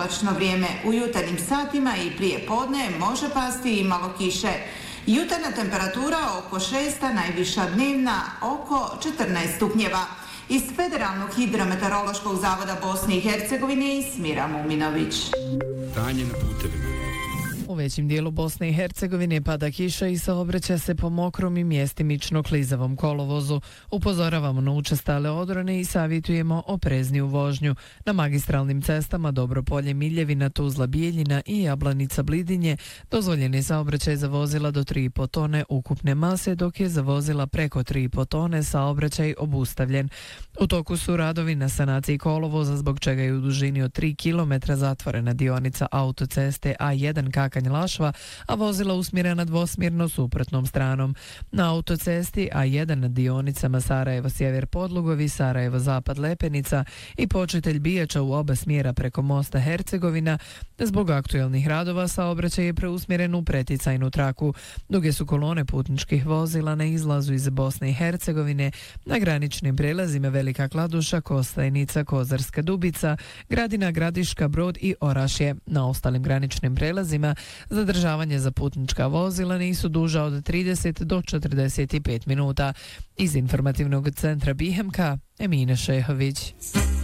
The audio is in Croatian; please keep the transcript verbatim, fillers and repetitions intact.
oblačno vrijeme. U jutarnjim satima i prije podne može pasti i malo kiše. Jutarnja temperatura oko šest, a najviša dnevna oko četrnaest stupnjeva. Iz Federalnog hidrometeorološkog zavoda Bosne i Hercegovine Ismira Muminović. Stanje na putevima. U većim dijelu Bosne i Hercegovine pada kiša i saobraća se po mokrom i mjestimično klizavom kolovozu. Upozoravamo na učestale odrone i savjetujemo oprezniju vožnju. Na magistralnim cestama Dobropolje, Miljevina, Tuzla, Bijeljina i Jablanica, Blidinje dozvoljeni saobraćaj za vozila do tri i po tone ukupne mase, dok je za vozila preko tri i po tone saobraćaj obustavljen. U toku su radovi na sanaciji kolovoza, zbog čega je u dužini od tri kilometra zatvorena dionica autoceste A jedan Kakanj-Lašva, a vozila usmjerena dvosmjerno suprotnom stranom. Na autocesti A jedan na dionicama Sarajevo-Sjever Podlugovi, Sarajevo-Zapad Lepenica i Počitelj Bijača u oba smjera preko mosta Hercegovina, zbog aktuelnih radova saobraćaj je preusmjeren u preticajnu traku. Duge su kolone putničkih vozila na izlazu iz Bosne i Hercegovine, na graničnim prelazima Velika Kladuša, Kostajnica, Kozarska Dubica, Gradina, Gradiška, Brod i Orašje. Na ostalim graničnim prelazima zadržavanje za putnička vozila nisu duža od trideset do četrdeset pet minuta. Iz informativnog centra Bihemka, Emina Šehović.